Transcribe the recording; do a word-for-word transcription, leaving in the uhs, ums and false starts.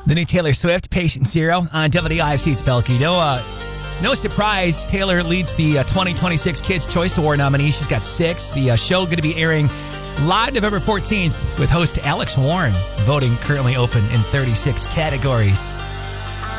The new Taylor Swift, Patient Zero, on W I F C. It's Belky. No, uh, no surprise, Taylor leads the uh, twenty twenty-six Kids' Choice Award nominees. She's got six. The uh, show going to be airing live November fourteenth with host Alex Warren. Voting currently open in thirty-six categories.